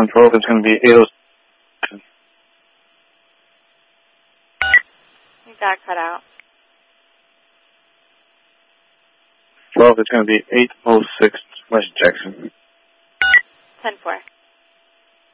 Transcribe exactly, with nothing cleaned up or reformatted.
on twelve is going to be eight oh six. You got cut out. twelve is going to be eight oh six West Jackson. ten four.